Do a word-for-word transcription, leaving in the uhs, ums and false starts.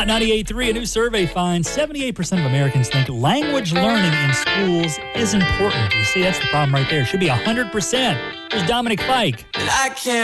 Hot ninety-eight point three, a new survey finds seventy-eight percent of Americans think language learning in schools is important. You see, that's the problem right there. It should be one hundred percent. There's Dominic Fike. I can't